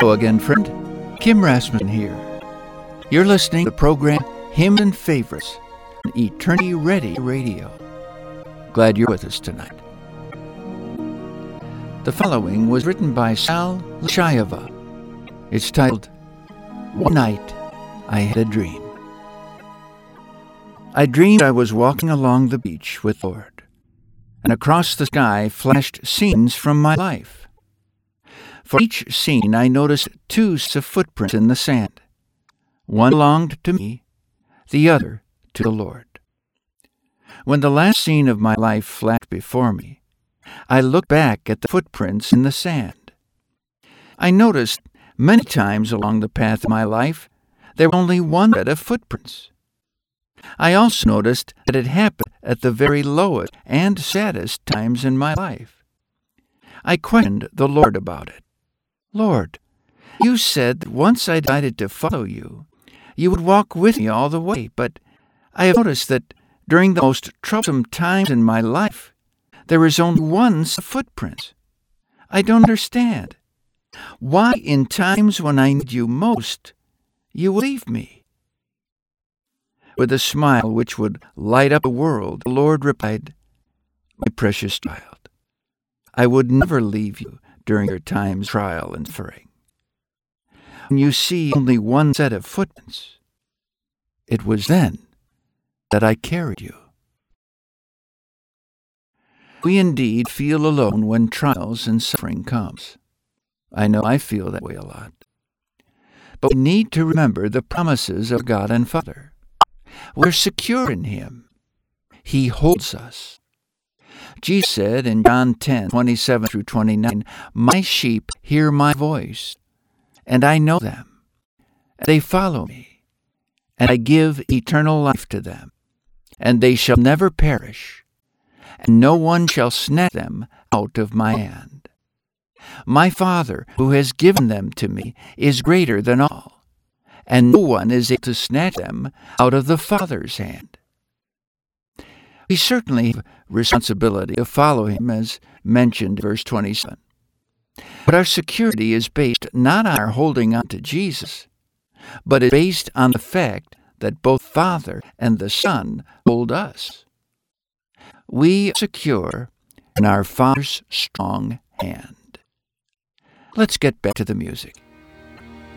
Hello again, friend. Kim Rasmussen here. You're listening to the program Hymns and Favorites on Eternity Ready Radio. Glad you're with us tonight. The following was written by Sal Lashayeva. It's titled, One Night I Had a Dream. I dreamed I was walking along the beach with the Lord, and across the sky flashed scenes from my life. For each scene I noticed two sets of footprints in the sand. One belonged to me, the other to the Lord. When the last scene of my life flashed before me, I looked back at the footprints in the sand. I noticed many times along the path of my life there was only one set of footprints. I also noticed that it happened at the very lowest and saddest times in my life. I questioned the Lord about it. Lord, you said that once I decided to follow you, you would walk with me all the way, but I have noticed that during the most troublesome times in my life, there is only one set of footprints. I don't understand. Why, in times when I need you most, you will leave me? With a smile which would light up the world, the Lord replied, My precious child, I would never leave you during your times of trial and suffering. When you see only one set of footprints, it was then that I carried you. We indeed feel alone when trials and suffering comes. I know I feel that way a lot. But we need to remember the promises of God and Father. We're secure in Him. He holds us. Jesus said in John 10:27-29, My sheep hear my voice, and I know them, and they follow me, and I give eternal life to them, and they shall never perish, and no one shall snatch them out of my hand. My Father, who has given them to me, is greater than all, and no one is able to snatch them out of the Father's hand. We certainly have responsibility to follow Him, as mentioned in verse 27. But our security is based not on our holding on to Jesus, but is based on the fact that both Father and the Son hold us. We are secure in our Father's strong hand. Let's get back to the music.